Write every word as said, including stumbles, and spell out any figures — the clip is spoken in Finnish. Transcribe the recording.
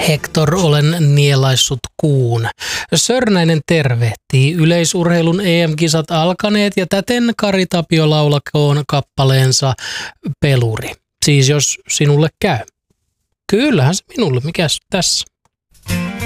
Hector, olen nielaissut kuun. Sörnäinen tervehtii. Yleisurheilun E M-kisat alkaneet ja täten Kari Tapio laulakoon kappaleensa Peluri. Siis jos sinulle käy. Kyllähän se minulle, mikäs tässä.